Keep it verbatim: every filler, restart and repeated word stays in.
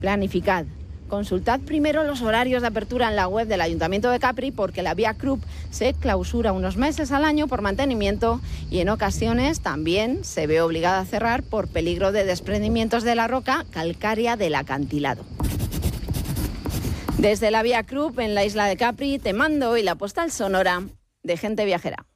Planificad. Consultad primero los horarios de apertura en la web del Ayuntamiento de Capri, porque la vía Krupp se clausura unos meses al año por mantenimiento y en ocasiones también se ve obligada a cerrar por peligro de desprendimientos de la roca calcárea del acantilado. Desde la vía Krupp en la isla de Capri te mando hoy la postal sonora de Gente Viajera.